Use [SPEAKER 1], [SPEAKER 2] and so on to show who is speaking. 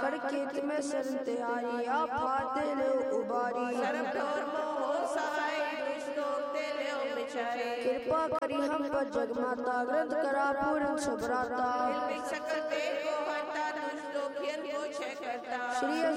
[SPEAKER 1] कर खेत में शरण ते आई आप फाते ले उबारी
[SPEAKER 2] सर्व ठोर मोह सहाय दुष्टों ते ले बिछाए
[SPEAKER 1] कृपा करी हम पर जगमाता ग्रंथ करा पूर्ण सबराता
[SPEAKER 2] सकल ते को हरता दुष्टों खियन को छह करता
[SPEAKER 1] श्री